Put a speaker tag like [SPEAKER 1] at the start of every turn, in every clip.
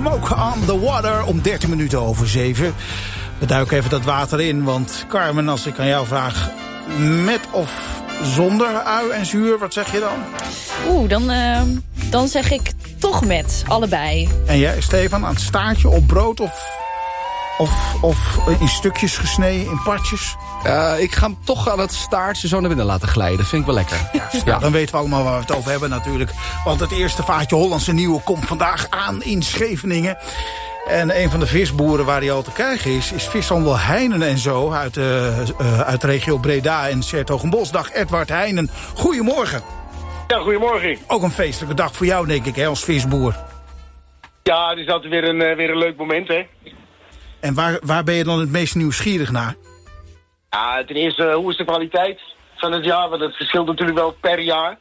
[SPEAKER 1] Smoke on the Water om 13 minuten over 7. We duiken even dat water in, want Carmen, als ik aan jou vraag... met of zonder ui en zuur, wat zeg je dan?
[SPEAKER 2] Dan zeg ik toch met, allebei.
[SPEAKER 1] En jij, Stefan, aan het staartje op brood of in stukjes gesneden, in partjes?
[SPEAKER 3] Ik ga hem toch aan het staartje zo naar binnen laten glijden. Vind ik wel lekker.
[SPEAKER 1] Ja, dan weten we allemaal waar we het over hebben natuurlijk. Want het eerste vaatje Hollandse Nieuwe komt vandaag aan in Scheveningen. En een van de visboeren waar hij al te krijgen is vishandel Heijnen en zo... uit de regio Breda en 's-Hertogenbosch. Dag Edward Heijnen, goedemorgen.
[SPEAKER 4] Ja, goedemorgen.
[SPEAKER 1] Ook een feestelijke dag voor jou, denk ik, hè, als visboer.
[SPEAKER 4] Ja, het is altijd weer een leuk moment, hè.
[SPEAKER 1] En waar ben je dan het meest nieuwsgierig naar?
[SPEAKER 4] Ja, ten eerste, hoe is de kwaliteit van het jaar? Want het verschilt natuurlijk wel per jaar.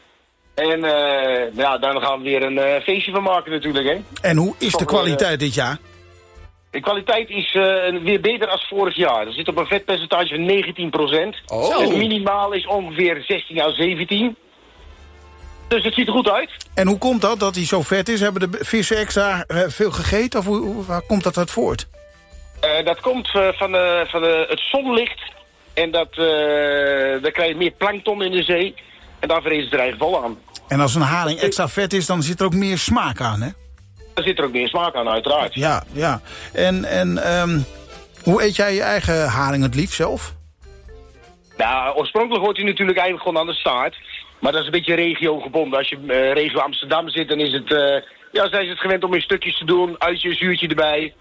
[SPEAKER 4] En daar gaan we weer een feestje van maken natuurlijk, hè.
[SPEAKER 1] En hoe is de kwaliteit dit jaar?
[SPEAKER 4] De kwaliteit is weer beter als vorig jaar. Er zit op een vetpercentage van 19%.
[SPEAKER 3] Oh.
[SPEAKER 4] Het minimaal is ongeveer 16 à 17. Dus het ziet er goed uit.
[SPEAKER 1] En hoe komt dat hij zo vet is? Hebben de vissen extra veel gegeten? Of waar komt dat uit voort?
[SPEAKER 4] Dat komt van het zonlicht. En dan krijg je meer plankton in de zee. En daar vrezen ze er eigenlijk vol aan.
[SPEAKER 1] En als een haring extra vet is, dan zit er ook meer smaak aan, hè?
[SPEAKER 4] Er zit er ook meer smaak aan, uiteraard.
[SPEAKER 1] Ja. En hoe eet jij je eigen haring het liefst zelf?
[SPEAKER 4] Nou, oorspronkelijk hoort hij natuurlijk eigenlijk gewoon aan de staart. Maar dat is een beetje regiogebonden. Als je regio Amsterdam zit, dan is het... zijn ze het gewend om in stukjes te doen. Uitje, zuurtje erbij.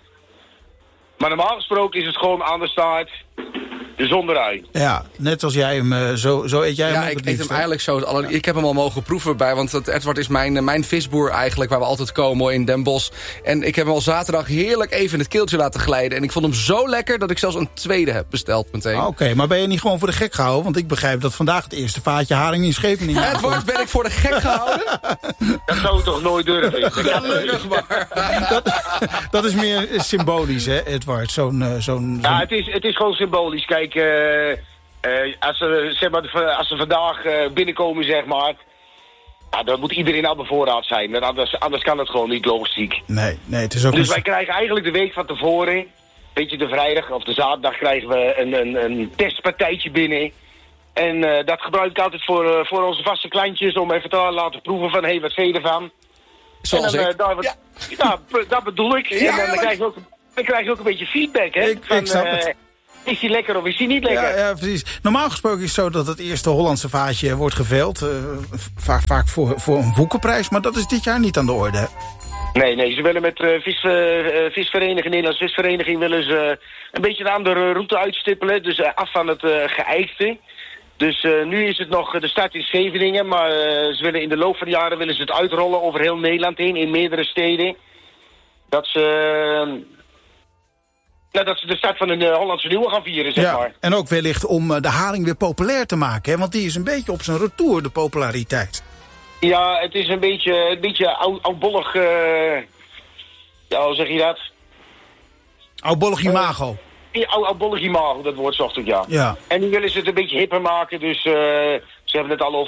[SPEAKER 4] Maar normaal gesproken is het gewoon aan de staart. Zonder ui.
[SPEAKER 1] Ja, net als jij hem, zo eet jij hem ook het
[SPEAKER 3] ik eet
[SPEAKER 1] liefst,
[SPEAKER 3] hem eigenlijk zo. Ik heb hem al mogen proeven bij, want Edward is mijn visboer eigenlijk, waar we altijd komen in Den Bosch. En ik heb hem al zaterdag heerlijk even in het keeltje laten glijden. En ik vond hem zo lekker dat ik zelfs een tweede heb besteld meteen.
[SPEAKER 1] Oké, maar ben je niet gewoon voor de gek gehouden? Want ik begrijp dat vandaag het eerste vaatje haring in Scheveningen is.
[SPEAKER 3] Edward, ben ik voor de gek gehouden?
[SPEAKER 4] Dat zou ik toch nooit durven.
[SPEAKER 3] Gelukkig maar.
[SPEAKER 1] Dat is meer symbolisch, hè, Edward?
[SPEAKER 4] Ja, het is gewoon symbolisch. Kijk, als ze vandaag binnenkomen, zeg maar... Ja, dan moet iedereen al bevoorraad zijn. Anders kan het gewoon niet logistiek.
[SPEAKER 1] Nee, het is ook...
[SPEAKER 4] Dus wij krijgen eigenlijk de week van tevoren... Weet je, de vrijdag of de zaterdag krijgen we een testpartijtje binnen. En dat gebruik ik altijd voor onze vaste klantjes... om even te laten proeven van, wat vind je ervan?
[SPEAKER 3] Zoals
[SPEAKER 4] en dan,
[SPEAKER 3] ik.
[SPEAKER 4] Dat bedoel ik.
[SPEAKER 3] Ja,
[SPEAKER 4] en dan krijg je ook een beetje feedback, hè?
[SPEAKER 1] Ik snap het.
[SPEAKER 4] Is die lekker of is die niet lekker?
[SPEAKER 1] Ja, precies. Normaal gesproken is het zo dat het eerste Hollandse vaatje wordt geveild. Vaak voor een boekenprijs, maar dat is dit jaar niet aan de orde.
[SPEAKER 4] Nee, ze willen met Nederlandse Visvereniging willen ze een beetje een andere route uitstippelen. Dus af van het geëikte. Dus nu is het nog de start in Scheveningen, maar ze willen in de loop van de jaren willen ze het uitrollen over heel Nederland heen, in meerdere steden. Dat ze de start van een Hollandse Nieuwe gaan vieren, zeg maar. En
[SPEAKER 1] ook wellicht om de haring weer populair te maken, hè? Want die is een beetje op zijn retour, de populariteit.
[SPEAKER 4] Ja, het is een beetje oudbollig, hoe zeg je dat?
[SPEAKER 1] Oudbollig imago.
[SPEAKER 4] Oudbollig imago, dat woord zocht ik, ja. En nu willen ze het een beetje hipper maken, dus ze hebben het al over